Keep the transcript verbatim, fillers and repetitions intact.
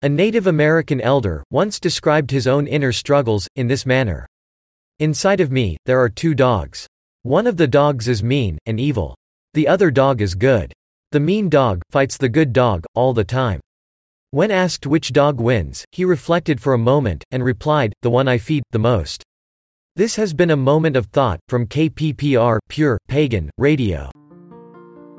A Native American elder once described his own inner struggles in this manner. Inside of me, there are two dogs. One of the dogs is mean and evil. The other dog is good. The mean dog fights the good dog all the time. When asked which dog wins, he reflected for a moment and replied, "The one I feed the most." This has been a moment of thought from K P P R Pure Pagan Radio.